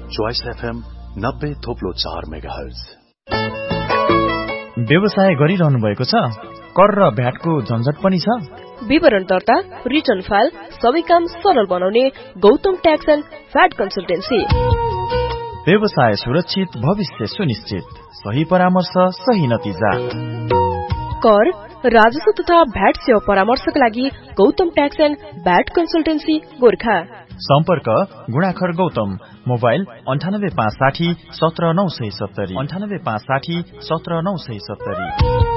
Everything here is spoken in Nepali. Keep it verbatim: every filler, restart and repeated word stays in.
चोइस एफएम नब्बे थोप्लो चार मेगाहर्ज। व्यवसाय गरिरहनु भएको छ? कर र भ्याटको झन्झट पनि छ? विवरण दर्ता, रिटर्न फाइल सबै काम सरल बनाउने Gautam tax and VAT consultancy. व्यवसाय सुरक्षित, भविष्य सुनिश्चित, सही परामर्श, सही नतिजा। कर, राजस्व तथा भ्याट सेवा परामर्शका लागि Gautam tax and VAT consultancy Gorkha. सम्पर्क गुणाखर गौतम, मोबाइल अन्ठानब्बे पाँच साठी सत्र नौ सय सत्तरी अन्ठानब्बे पाँच साठी सत्र नौ सय सत्तरी।